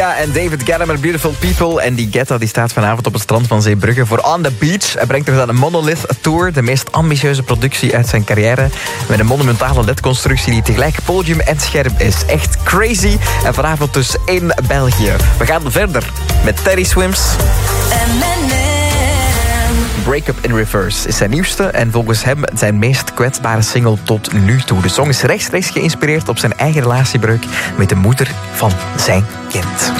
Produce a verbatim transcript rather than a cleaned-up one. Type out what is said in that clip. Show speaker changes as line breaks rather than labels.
Ja, en David Guetta met Beautiful People. En die Guetta die staat vanavond op het strand van Zeebrugge voor On The Beach. Hij brengt er aan een Monolith Tour, de meest ambitieuze productie uit zijn carrière. Met een monumentale ledconstructie die tegelijk podium en scherm is. Echt crazy. En vanavond dus in België. We gaan verder met Teddy Swims. Break Up in Reverse is zijn nieuwste en volgens hem zijn meest kwetsbare single tot nu toe. De song is rechtstreeks geïnspireerd op zijn eigen relatiebreuk met de moeder van zijn kind.